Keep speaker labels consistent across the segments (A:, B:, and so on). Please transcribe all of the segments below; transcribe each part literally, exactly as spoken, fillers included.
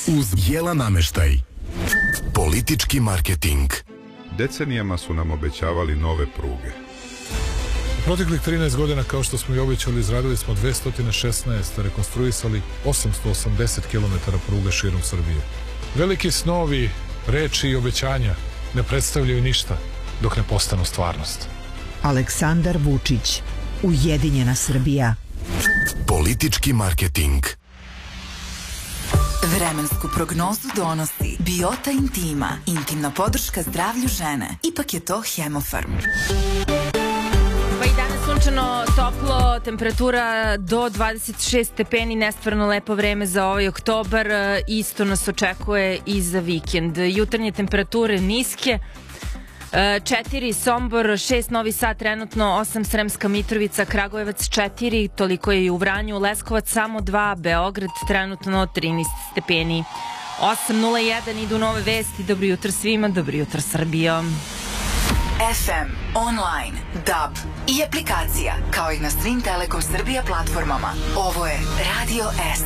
A: uz Jela Nameštaj. Politički marketing.
B: Decenijama su nam obećavali nove pruge.
C: U proteklih trinaest godina, kao što smo i obećali, izradili smo dvesta šesnaest, rekonstruisali osamsto osamdeset kilometara pruga širom Srbije. Veliki snovi, reči i obećanja ne predstavljaju ništa dok ne postanu stvarnost.
D: Aleksandar Vučić, Ujedinjena Srbija.
A: Politički marketing.
E: Vremensku prognozu donosi Biota Intima, intimna podrška zdravlju žene. Ipak je to Hemofarm.
F: Pa i danas sunčano, toplo, temperatura do dvadeset šest stepeni, nestvarno lepo vreme za ovaj oktobar, isto nas očekuje i za vikend. Jutarnje temperature niske, četiri Sombor, šest Novi Sad trenutno, osam Sremska Mitrovica, Kragujevac četiri, toliko je i u Vranju, Leskovac samo dva, Beograd trenutno trinaest stepeni. osam nula jedan idu nove vesti, dobro jutro svima, dobro jutro Srbijo.
E: F M, online, D A B i aplikacija, kao i na svim Telekom Srbija platformama. Ovo je Radio S.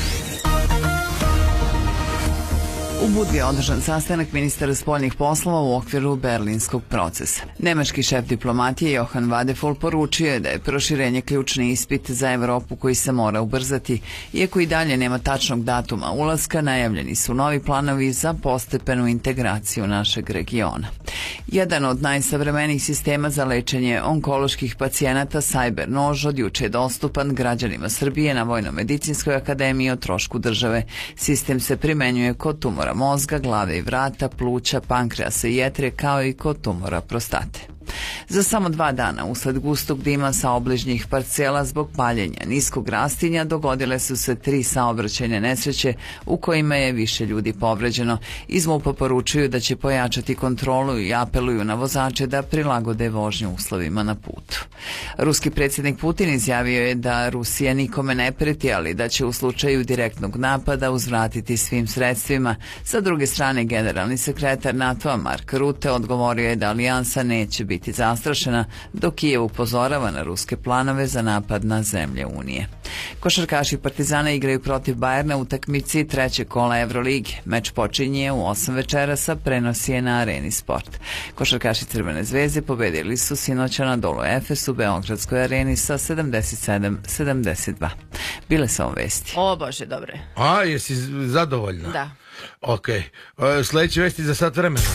G: U Budvi je održan sastanak ministara spoljnih poslova u okviru berlinskog procesa. Nemački šef diplomatije Johan Vadefol poručio je da je proširenje ključni ispit za Evropu koji se mora ubrzati. Iako i dalje nema tačnog datuma ulaska, najavljeni su novi planovi za postepenu integraciju našeg regiona. Jedan od najsavremenijih sistema za lečenje onkoloških pacijenata, Cyber nož, od juče je dostupan građanima Srbije na Vojno-medicinskoj akademiji o trošku države. Sistem se primenjuje kod tumora mozga, glave i vrata, pluća, pankreasa i jetre, kao i kod tumora prostate. Za samo dva dana, usled gustog dima sa obližnjih parcela zbog paljenja niskog rastinja, dogodile su se tri saobraćajne nesreće u kojima je više ljudi povređeno. Iz MUP-a poručuju da će pojačati kontrolu i apeluju na vozače da prilagode vožnju uslovima na putu. Ruski predsjednik Putin izjavio je da Rusija nikome ne preti, ali da će u slučaju direktnog napada uzvratiti svim sredstvima. Sa druge strane, generalni sekretar NATO-a Mark Rutte odgovorio je da alijansa neće biti zastrašena, dok Kijev upozorava na ruske planove za napad na zemlje Unije. Košarkaši Partizana igraju protiv Bajerna u utakmici trećeg kola Evrolige. Meč počinje u osam večerasa, prenosi je na Areni Sport. Košarkaši Crvene zvezde pobedili su sinoća na Dolu Efes u Beogradskoj areni sa sedamdeset sedam sedamdeset dva. Bile su ovo vesti.
F: O Bože, dobre.
H: A, jesi zadovoljna?
F: Da.
H: Ok. Sljedeće vesti za sat vremena.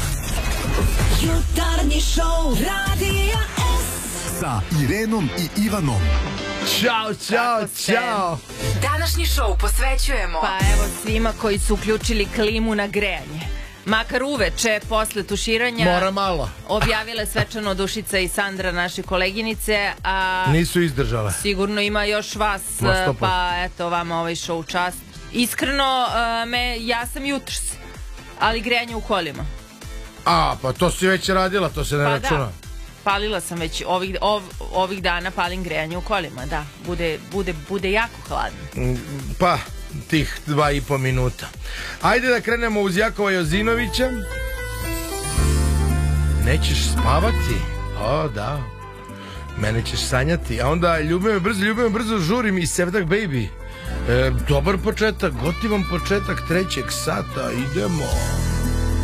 I: Jutarnji šou Radija S
A: sa Irenom i Ivanom.
H: Ćao, čao, čao.
E: Današnji šou posvećujemo
F: Pa evo svima koji su uključili klimu na grejanje. Makar uveče, posle tuširanja,
H: mora malo.
F: Objavile svečano Dušica i Sandra, naše koleginice, a
H: nisu izdržale.
F: Sigurno ima još vas, pa eto vama ovaj šou čast. Iskreno, me, ja sam jutros, ali grejanje u kolima.
H: A, pa to si već radila, to se ne
F: pa
H: računa.
F: Da. Palila sam već ovih, ov, ovih dana, palim grejanje u kolima, da. Bude, bude, bude jako hladno.
H: Pa, tih dva i po minuta. Ajde da krenemo uz Jakova Jozinovića. Nećeš spavati? O, da. Mene ćeš sanjati. A onda ljubi me brzo, ljubi me brzo, žurim i Sevdak Baby. E, dobar početak, gotivan početak trećeg sata. Idemo.